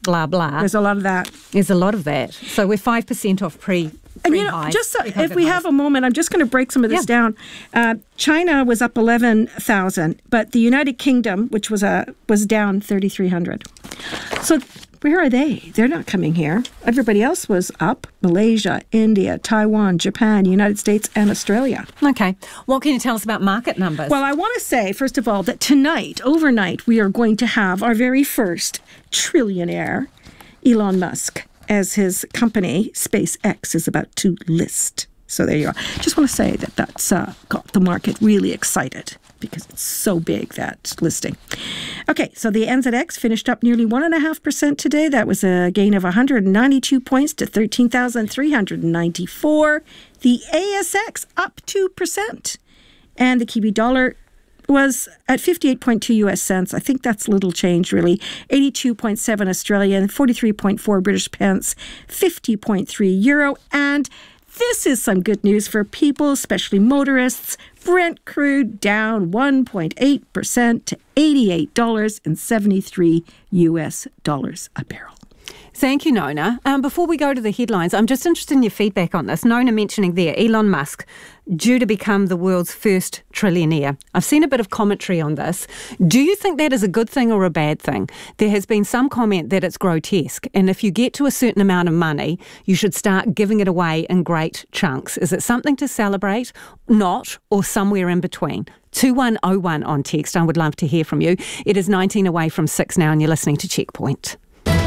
blah, blah. There's a lot of that. There's a lot of that. So we're 5% off And just if we have a moment, I'm just going to break some of this down. China was up 11,000, but the United Kingdom, which was down 3,300. So where are they? They're not coming here. Everybody else was up. Malaysia, India, Taiwan, Japan, United States, and Australia. Okay. What can you tell us about market numbers? Well, I want to say, first of all, that tonight, overnight, we are going to have our very first trillionaire, Elon Musk, as his company, SpaceX, is about to list. So there you are. Just want to say that that's got the market really excited because it's so big, that listing. Okay, so the NZX finished up nearly 1.5% today. That was a gain of 192 points to 13,394. The ASX up 2%. And the Kiwi dollar was at 58.2 US cents. I think that's little change, really. 82.7 Australian, 43.4 British pence, 50.3 euro. And this is some good news for people, especially motorists. Brent crude down 1.8% to $88.73 US dollars a barrel. Thank you, Nona. Before we go to the headlines, I'm just interested in your feedback on this. Nona mentioning there, Elon Musk, due to become the world's first trillionaire. I've seen a bit of commentary on this. Do you think that is a good thing or a bad thing? There has been some comment that it's grotesque, and if you get to a certain amount of money, you should start giving it away in great chunks. Is it something to celebrate, not, or somewhere in between? 2101 on text. I would love to hear from you. It is 19 away from 6 now, and you're listening to Checkpoint.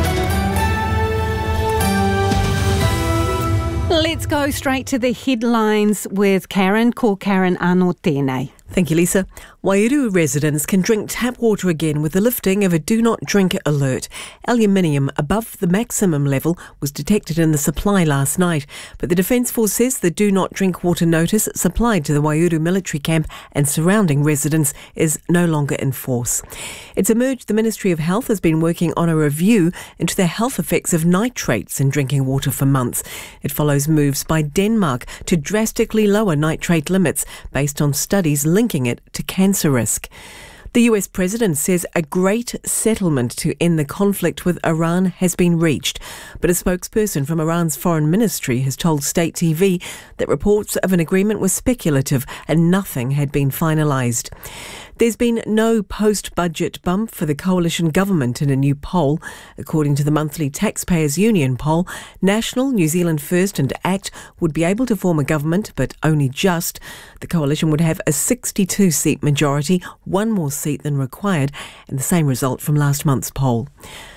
Let's go straight to the headlines with Karen. Ko Karen anō tēnei. Thank you, Lisa. Wairau residents can drink tap water again with the lifting of a do not drink alert. Aluminium above the maximum level was detected in the supply last night, but the Defence Force says the do not drink water notice supplied to the Wairau military camp and surrounding residents is no longer in force. It's emerged the Ministry of Health has been working on a review into the health effects of nitrates in drinking water for months. It follows moves by Denmark to drastically lower nitrate limits based on studies linking it to cancer risk. The US president says a great settlement to end the conflict with Iran has been reached, but a spokesperson from Iran's foreign ministry has told State TV that reports of an agreement were speculative and nothing had been finalised. There's been no post-budget bump for the coalition government in a new poll. According to the monthly Taxpayers Union poll, National, New Zealand First and ACT would be able to form a government, but only just. The coalition would have a 62-seat majority, one more seat than required, and the same result from last month's poll.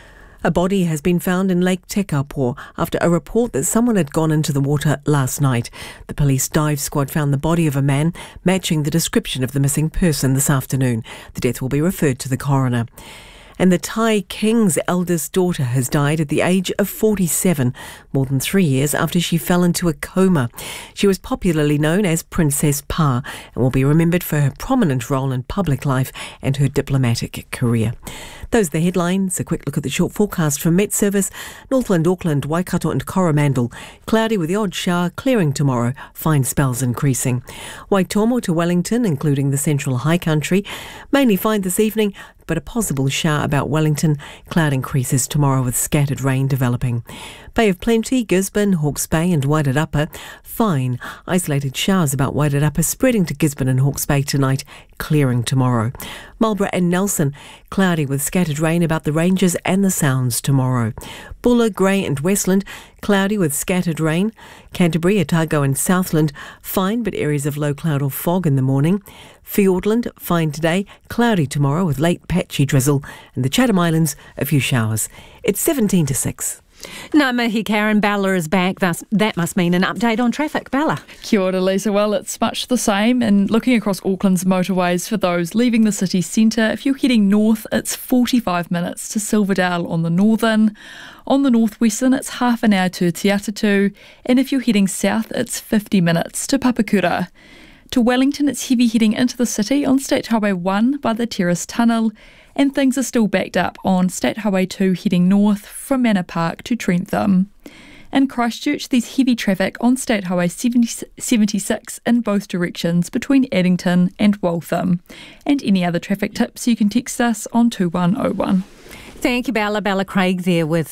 A body has been found in Lake Tekapo after a report that someone had gone into the water last night. The police dive squad found the body of a man matching the description of the missing person this afternoon. The death will be referred to the coroner. And the Thai king's eldest daughter has died at the age of 47, more than 3 years after she fell into a coma. She was popularly known as Princess Pa and will be remembered for her prominent role in public life and her diplomatic career. Those are the headlines. A quick look at the short forecast from Met Service. Northland, Auckland, Waikato and Coromandel. Cloudy with the odd shower, clearing tomorrow. Fine spells increasing. Waitomo to Wellington, including the central high country. Mainly fine this evening, but a possible shower about Wellington. Cloud increases tomorrow with scattered rain developing. Bay of Plenty, Gisborne, Hawke's Bay and Wairarapa, fine. Isolated showers about Wairarapa spreading to Gisborne and Hawke's Bay tonight, clearing tomorrow. Marlborough and Nelson, cloudy with scattered rain about the ranges and the sounds tomorrow. Buller, Grey and Westland, cloudy with scattered rain. Canterbury, Otago and Southland, fine but areas of low cloud or fog in the morning. Fiordland, fine today, cloudy tomorrow with late patchy drizzle. And the Chatham Islands, a few showers. It's 17 to 6. Ngā mihi, Karen. Bella is back. That must mean an update on traffic. Bella. Kia ora, Lisa. Well, it's much the same. And looking across Auckland's motorways for those leaving the city centre, if you're heading north, it's 45 minutes to Silverdale on the northern. On the northwestern, it's half an hour to Te Atatu. And if you're heading south, it's 50 minutes to Papakura. To Wellington, it's heavy heading into the city on State Highway 1 by the Terrace Tunnel. And things are still backed up on State Highway 2 heading north from Manor Park to Trentham. In Christchurch, there's heavy traffic on State Highway 76 in both directions between Addington and Waltham. And any other traffic tips, you can text us on 2101. Thank you, Bella. Bella Craig there with